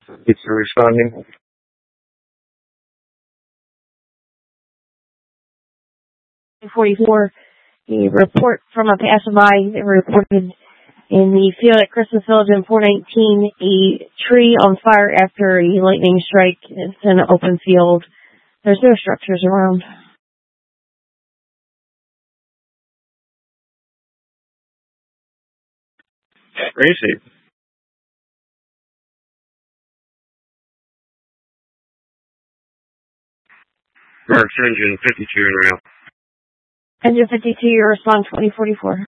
It's responding. 44, a report from a passerby that reported in the field at Christmas Village in 419, a tree on fire after a lightning strike. It's an open field. There's no structures around. Crazy. Mark's engine 52 en route. Engine 52, your response 2044.